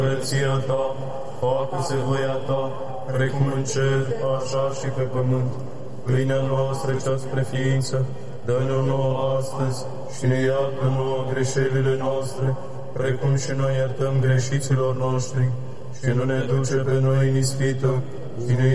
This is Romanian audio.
Împărăția ta, facă-se voia ta, precum în cer, așa și pe pământ. Pâinea noastră cea spre ființă, dă-ne-o nouă astăzi și ne iartă nouă greșelile noastre, precum și noi iertăm greșiților noștri. Și nu ne duce pe noi în ispită,